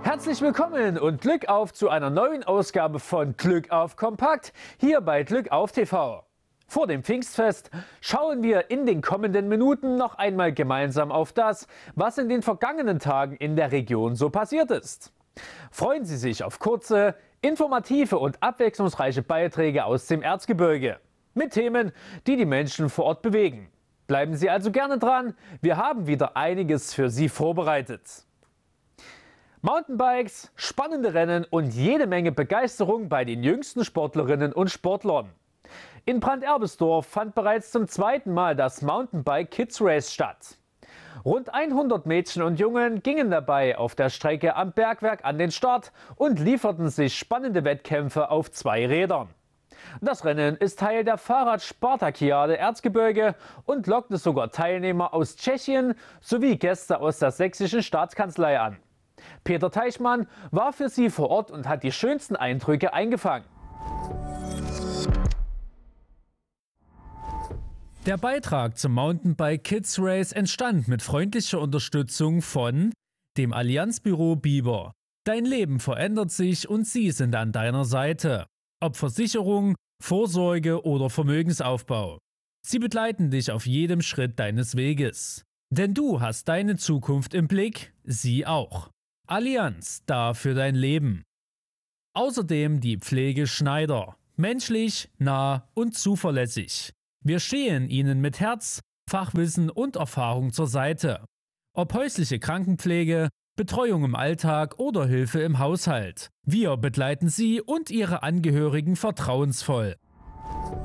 Herzlich willkommen und Glück auf zu einer neuen Ausgabe von Glück auf Kompakt, hier bei Glück auf TV. Vor dem Pfingstfest schauen wir in den kommenden Minuten noch einmal gemeinsam auf das, was in den vergangenen Tagen in der Region so passiert ist. Freuen Sie sich auf kurze, informative und abwechslungsreiche Beiträge aus dem Erzgebirge mit Themen, die die Menschen vor Ort bewegen. Bleiben Sie also gerne dran, wir haben wieder einiges für Sie vorbereitet. Mountainbikes, spannende Rennen und jede Menge Begeisterung bei den jüngsten Sportlerinnen und Sportlern. In Branderbesdorf fand bereits zum zweiten Mal das Mountainbike Kids Race statt. Rund 100 Mädchen und Jungen gingen dabei auf der Strecke am Bergwerk an den Start und lieferten sich spannende Wettkämpfe auf 2 Rädern. Das Rennen ist Teil der Fahrrad-Spartakiade Erzgebirge und lockte sogar Teilnehmer aus Tschechien sowie Gäste aus der sächsischen Staatskanzlei an. Peter Teichmann war für Sie vor Ort und hat die schönsten Eindrücke eingefangen. Der Beitrag zum Mountainbike Kids Race entstand mit freundlicher Unterstützung von dem Allianzbüro Biber. Dein Leben verändert sich und sie sind an deiner Seite. Ob Versicherung, Vorsorge oder Vermögensaufbau. Sie begleiten dich auf jedem Schritt deines Weges. Denn du hast deine Zukunft im Blick, sie auch. Allianz, da für dein Leben. Außerdem die Pflege Schneider. Menschlich, nah und zuverlässig. Wir stehen Ihnen mit Herz, Fachwissen und Erfahrung zur Seite. Ob häusliche Krankenpflege, Betreuung im Alltag oder Hilfe im Haushalt. Wir begleiten Sie und Ihre Angehörigen vertrauensvoll.